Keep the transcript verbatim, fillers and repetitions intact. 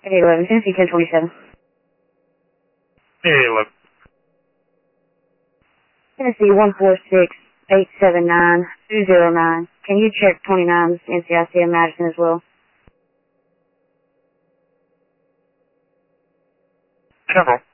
eight eleven, Tennessee ten twenty-seven. eight eleven. Tennessee one four six eight seven nine two zero nine. Can you check twenty-nine's N C I C in Madison as well? Several.